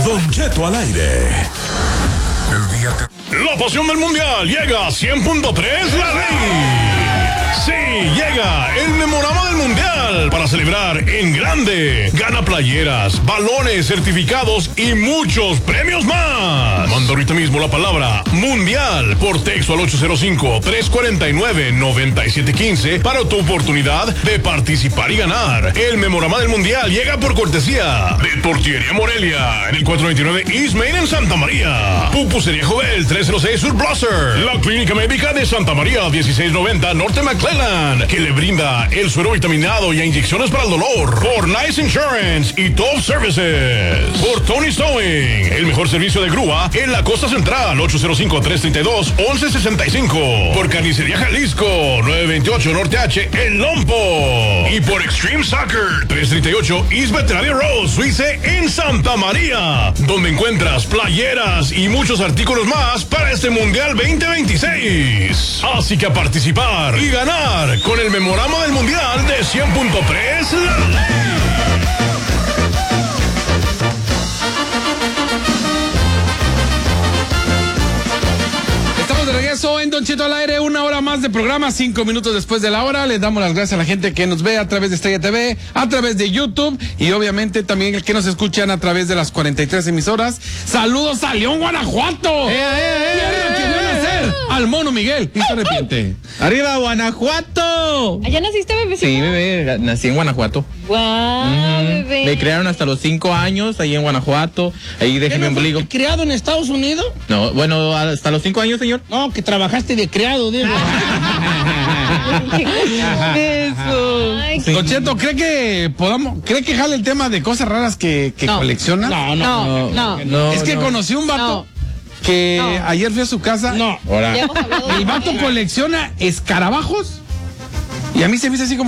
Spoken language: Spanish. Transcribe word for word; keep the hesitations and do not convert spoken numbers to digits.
Don Cheto al aire. El día te... La pasión del mundial llega a cien punto tres La Ley. Sí, llega el memorama del mundial para celebrar en grande. Gana playeras, balones, certificados y muchos premios más. Manda ahorita mismo la palabra mundial por texto al ocho cero cinco, tres cuatro nueve, nueve siete uno cinco para tu oportunidad de participar y ganar. El memorama del mundial llega por cortesía de Tortillería Morelia en el cuatrocientos veintinueve East Main en Santa María. Pupusería Jovel trescientos cero seis Sur Blosser. La Clínica Médica de Santa María dieciséis noventa Norte McClellan, que le brinda el suero vitaminado y inyecciones para el dolor. Por Nice Insurance y Top Services. Por Tony Stowing, el mejor servicio de grúa en la costa central, ocho cero cinco, tres tres dos, once sesenta y cinco. Por Carnicería Jalisco, nueve veintiocho Norte H, El Lompo. Y por Extreme Soccer, trescientos treinta y ocho East Veterinaria Road, Suiza en Santa María, donde encuentras playeras y muchos artículos más para este Mundial veinte veintiséis. Así que a participar y ganar con el memorama del Mundial de cien punto tres La Ley. Regreso en Don Cheto al aire, una hora más de programa, cinco minutos después de la hora. Les damos las gracias a la gente que nos ve a través de Estrella T V, a través de YouTube y obviamente también el que nos escuchan a través de las cuarenta y tres emisoras. Saludos a León, Guanajuato. ¡Eh, eh, eh! Tierra que van a hacer al Mono Miguel. ¿Quién se arrepiente? ¡Arriba, Guanajuato! ¿Allá naciste, bebecito? Sí, bebé, nací en Guanajuato. ¡Guau, wow, bebé! Me criaron hasta los cinco años ahí en Guanajuato. Ahí dejé mi ombligo. ¿Criado en Estados Unidos? No, bueno, hasta los cinco años, señor. No, que trabajaste de criado, digo. Eso. Ay, Don Cheto, ¿cree que podamos, cree que jale el tema de cosas raras que, que no. colecciona? No, No, no, no. no. No, Es que no. conocí un vato No. que No. ayer fui a su casa. No. Ahora. Ya hemos hablado de El vato eso. colecciona escarabajos y a mí se me hizo así como